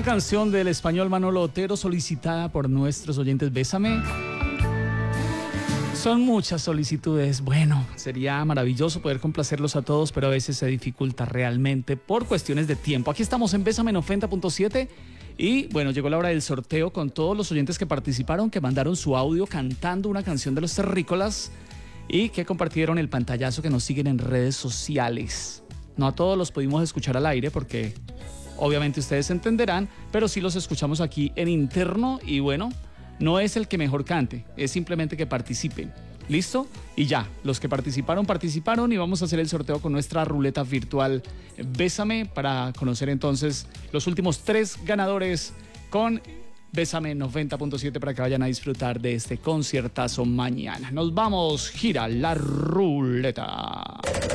Una canción del español Manolo Otero solicitada por nuestros oyentes. Bésame. Son muchas solicitudes. Bueno, sería maravilloso poder complacerlos a todos, pero a veces se dificulta realmente por cuestiones de tiempo. Aquí estamos en Bésame en 90.7 y bueno, llegó la hora del sorteo con todos los oyentes que participaron, que mandaron su audio cantando una canción de los Terrícolas y que compartieron el pantallazo, que nos siguen en redes sociales. No a todos los pudimos escuchar al aire porque obviamente ustedes entenderán, pero sí los escuchamos aquí en interno y bueno, no es el que mejor cante, es simplemente que participen. ¿Listo? Y ya, los que participaron y vamos a hacer el sorteo con nuestra ruleta virtual Bésame para conocer entonces los últimos 3 ganadores con Bésame 90.7 para que vayan a disfrutar de este conciertazo mañana. Nos vamos, gira la ruleta.